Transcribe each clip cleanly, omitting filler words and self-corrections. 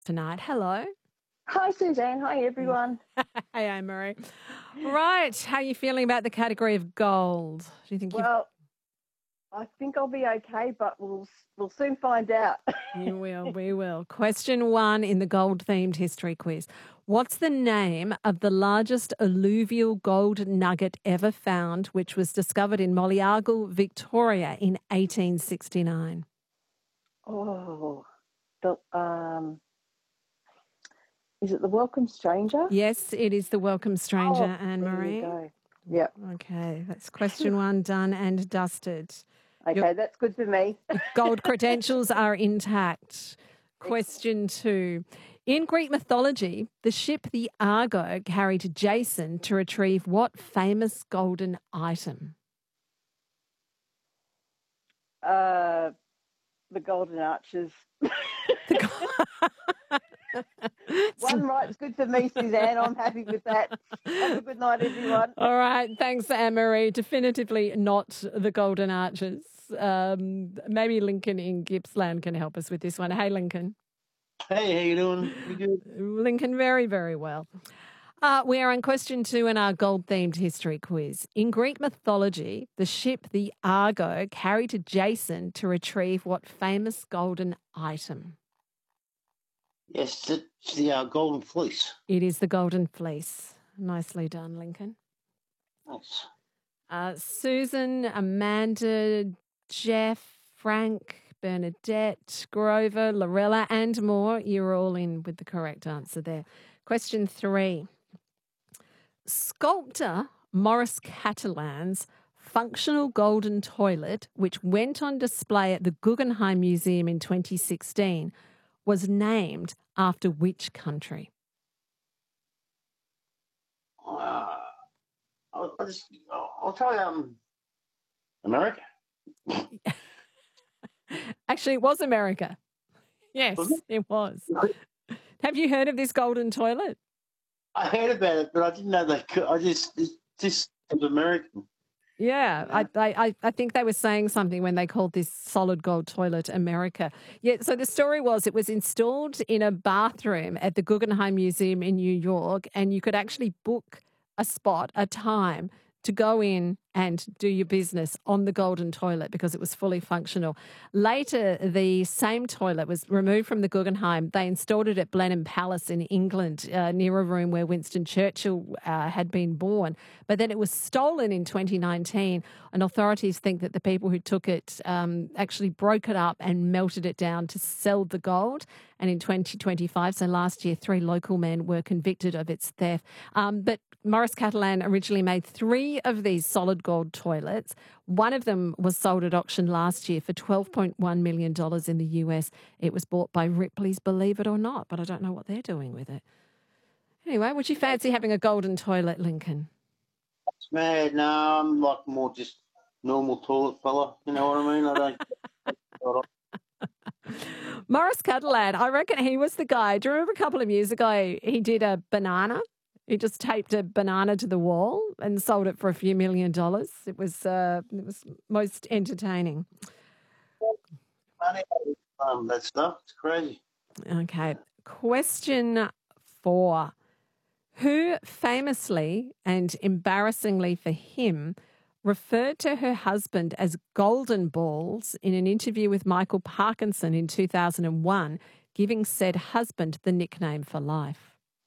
tonight. Hello. Hi, Suzanne. Hi, Mm. everyone. Hey, Anne-Marie. Right. How are you feeling about the category of gold? Do you think Well, I think I'll be okay, but we'll soon find out. you will? We will. Question 1 in the gold-themed history quiz. What's the name of the largest alluvial gold nugget ever found, which was discovered in Mollyargle, Victoria in 1869? Oh, the is it the Welcome Stranger? Yes, it is the Welcome Stranger, Oh, there you Anne-Marie. go. Yep. Okay, that's question 1 done and dusted. Your Okay, that's good for me. gold credentials are intact. Question 2. In Greek mythology, the ship the Argo carried Jason to retrieve what famous golden item? The Golden Arches. The go- One right's good for me, Suzanne. I'm happy with that. Have a good night, everyone. All right, thanks, Anne-Marie. Definitively not the Golden Arches. Maybe Lincoln in Gippsland can help us with this one. Hey, Lincoln. Hey, how you doing? You good? Lincoln, very, very well. We are on question 2 in our gold-themed history quiz. In Greek mythology, the ship the Argo carried Jason to retrieve what famous golden item? Yes, it's the Golden Fleece. It is the Golden Fleece. Nicely done, Lincoln. Thanks. Susan, Amanda, Jeff, Frank, Bernadette, Grover, Lorella, and more. You're all in with the correct answer there. Question 3. Sculptor Maurice Catalan's functional golden toilet, which went on display at the Guggenheim Museum in 2016, was named after which country? I'll tell you, America. Actually, it was America. Yes, it was. Have you heard of this golden toilet? I heard about it, but I didn't know they could. It's just American. Yeah, I think they were saying something when they called this solid gold toilet America. Yeah, so the story was it was installed in a bathroom at the Guggenheim Museum in New York, and you could actually book a spot, a time to go in and do your business on the golden toilet because it was fully functional. Later, the same toilet was removed from the Guggenheim. They installed it at Blenheim Palace in England, near a room where Winston Churchill had been born. But then it was stolen in 2019, and authorities think that the people who took it actually broke it up and melted it down to sell the gold. And in 2025, so last year, 3 local men were convicted of its theft. But Maurice Catalan originally made 3 of these solid gold toilets. One of them was sold at auction last year for $12.1 million in the US. It was bought by Ripley's, believe it or not, but I don't know what they're doing with it. Anyway, would you fancy having a golden toilet, Lincoln? It's mad. No, I'm like more just normal toilet fella. You know what I mean? I don't. Maurice Catalan, I reckon he was the guy. Do you remember a couple of years ago he did a banana? He just taped a banana to the wall and sold it for a few $1 million. It was most entertaining. Funny, that stuff. It's crazy. Okay. Question 4. Who famously and embarrassingly for him referred to her husband as Golden Balls in an interview with Michael Parkinson in 2001, giving said husband the nickname for life?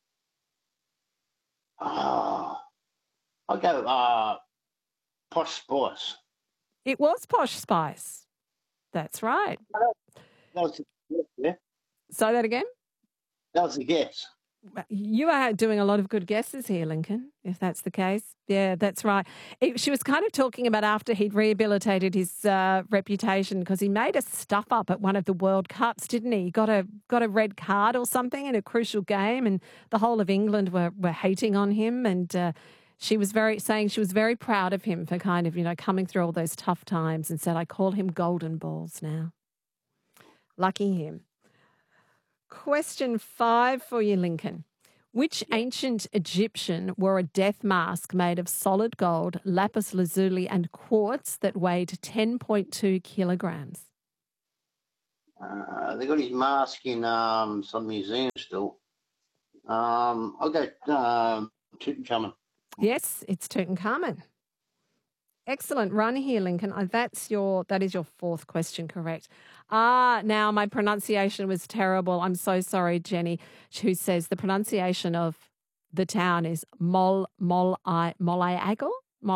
I'll go Posh Spice. It was Posh Spice. That's right. That was a guess, yeah? Say that again? That was a guess. You are doing a lot of good guesses here, Lincoln, if that's the case. Yeah, that's right. She was kind of talking about after he'd rehabilitated his reputation because he made a stuff up at one of the World Cups, didn't he? He got a red card or something in a crucial game, and the whole of England were hating on him. And she was saying she was very proud of him for kind of, coming through all those tough times, and said, I call him Golden Balls now. Lucky him. Question 5 for you, Lincoln. Which ancient Egyptian wore a death mask made of solid gold, lapis lazuli, and quartz that weighed 10.2 kilograms? They got his mask in some museum still. I'll go Tutankhamun. Yes, it's Tutankhamun. Excellent run here, Lincoln. That is your fourth question, correct? Now my pronunciation was terrible. I'm so sorry, Jenny, who says the pronunciation of the town is Molayagel.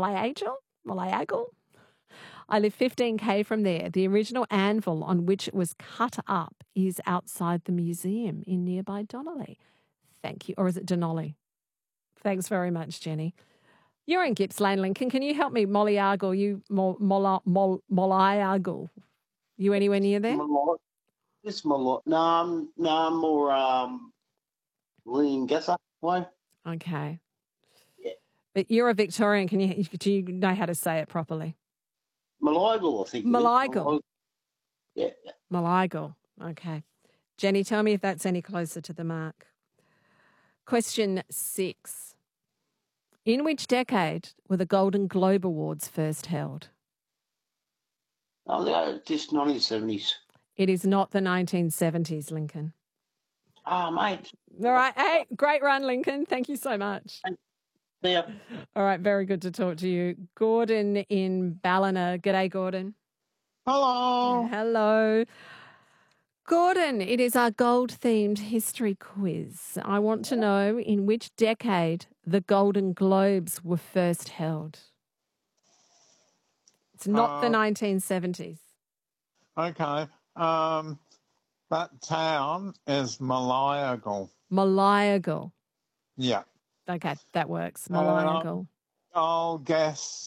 I live 15k from there. The original anvil on which it was cut up is outside the museum in nearby Donnelly. Thank you. Or is it Denali? Thanks very much, Jenny. You're in Gippsland, Lincoln. Can you help me? Molayagel, Molayagel. You anywhere near there? It's Malot. No, I'm more Leongatha way. Okay. Yeah. But you're a Victorian. Do you know how to say it properly? Malagal, I think. Malagal. Yeah. Malagal. Okay. Jenny, tell me if that's any closer to the mark. Question 6. In which decade were the Golden Globe Awards first held? Oh, they're just 1970s. It is not the 1970s, Lincoln. Oh, mate. All right. Hey, great run, Lincoln. Thank you so much. Yeah. All right. Very good to talk to you. Gordon in Ballina. G'day, Gordon. Hello. Hello. Gordon, it is our gold-themed history quiz. I want to know in which decade the Golden Globes were first held. It's not the 1970s. Okay. That town is Malayagal. Malayagal. Yeah. Okay, that works. Malayagal. I'll guess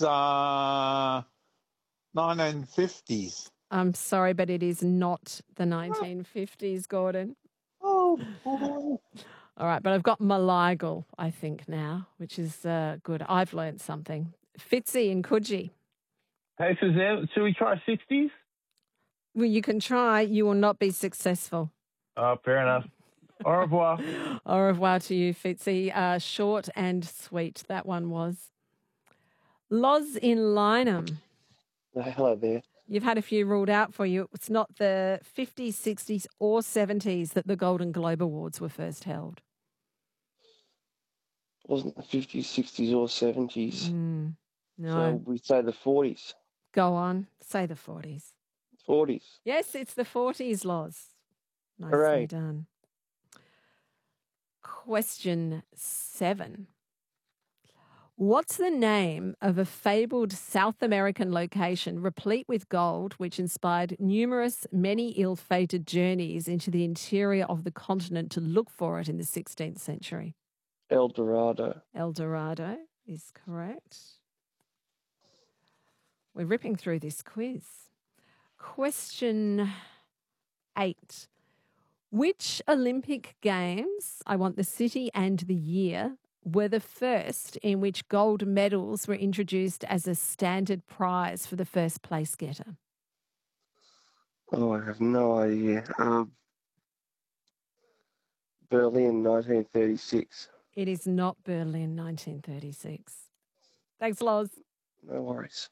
1950s. I'm sorry, but it is not the 1950s, Gordon. Oh. All right, but I've got Malayagal, I think, now, which is good. I've learned something. Fitzy in Coogee. Hey, Suzanne, should we try 60s? Well, you can try. You will not be successful. Oh, fair enough. Au revoir. Au revoir to you, Fitzy. Short and sweet, that one was. Loz in Lynham. Hello there. You've had a few ruled out for you. It's not the 50s, 60s or 70s that the Golden Globe Awards were first held. Wasn't the 50s, 60s or 70s. No. So we say the 40s. Go on. Say the 40s. 40s. Yes, it's the 40s, Loz. Nicely Hooray. done. Question 7. What's the name of a fabled South American location replete with gold which inspired numerous, many ill-fated journeys into the interior of the continent to look for it in the 16th century? El Dorado. El Dorado is correct. We're ripping through this quiz. Question 8. Which Olympic Games, I want the city and the year, were the first in which gold medals were introduced as a standard prize for the first place getter? Oh, I have no idea. Berlin, 1936. It is not Berlin, 1936. Thanks, Loz. No worries.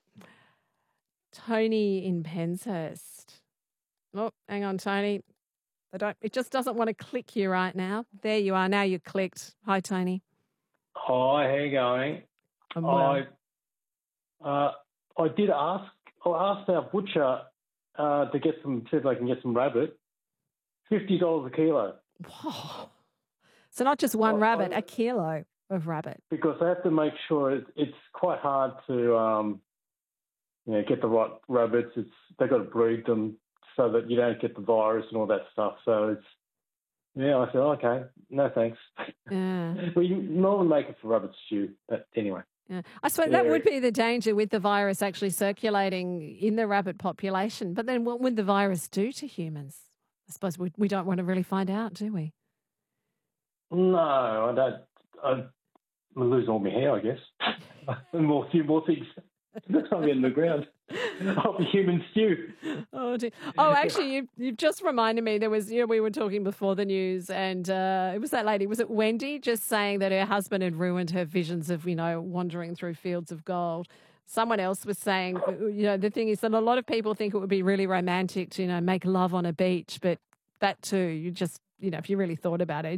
Tony in Penshurst. Oh, hang on, Tony. It just doesn't want to click you right now. There you are. Now you're clicked. Hi, Tony. Hi, how you going? I'm well. I asked our butcher to see if I can get some rabbit. $50 a kilo. Whoa. So not just one rabbit, a kilo of rabbit. Because I have to make sure it's quite hard to get the right rabbits. They've got to breed them so that you don't get the virus and all that stuff. So I said, okay, no thanks. Yeah. We normally make it for rabbit stew, but anyway. Yeah. I suppose that would be the danger with the virus actually circulating in the rabbit population. But then what would the virus do to humans? I suppose we don't want to really find out, do we? No, I don't. I'm losing all my hair, I guess. And a few more things. I'm in the ground. I'll be human stew. Oh, dear. Oh, actually, you've just reminded me. There was, we were talking before the news, and it was that lady. Was it Wendy just saying that her husband had ruined her visions of, wandering through fields of gold? Someone else was saying, the thing is that a lot of people think it would be really romantic to, make love on a beach, but that too, you just, if you really thought about it,